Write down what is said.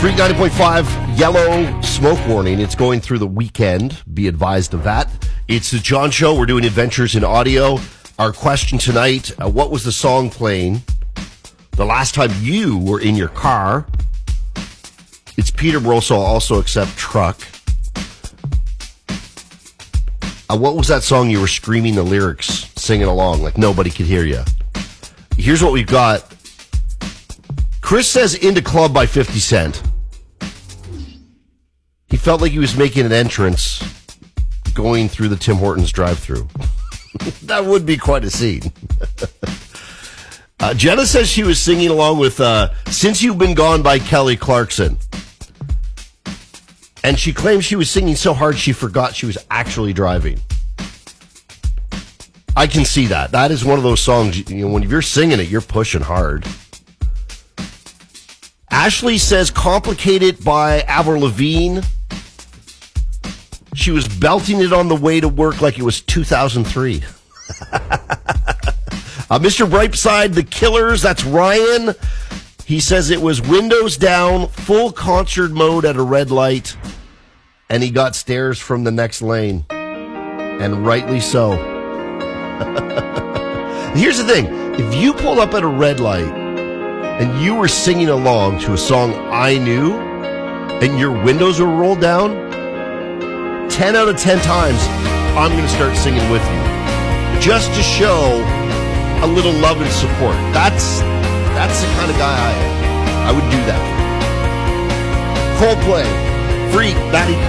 Freak 90.5, yellow smoke warning. It's going through the weekend. Be advised of that. It's the John Show. We're doing adventures in audio. Our question tonight, what was the song playing the last time you were in your car? It's Peterborough, so I'll also accept truck. What was that song you were screaming the lyrics, singing along, like nobody could hear you? Here's what we've got. Chris says Into Club by 50 Cent. He felt like he was making an entrance going through the Tim Hortons drive-thru. That would be quite a scene. Jenna says she was singing along with Since You've Been Gone by Kelly Clarkson. And she claims she was singing so hard she forgot she was actually driving. I can see that. That is one of those songs, you know, when you're singing it, you're pushing hard. Ashley says Complicated by Avril Lavigne. She was belting it on the way to work like it was 2003. Mr. Brightside, The Killers, that's Ryan. He says it was windows down, full concert mode at a red light, and he got stares from the next lane. And rightly so. Here's the thing. If you pulled up at a red light and you were singing along to a song I knew and your windows were rolled down, 10 out of 10 times, I'm going to start singing with you. Just to show a little love and support. That's the kind of guy I am. I would do that. Coldplay, Freak 90.5.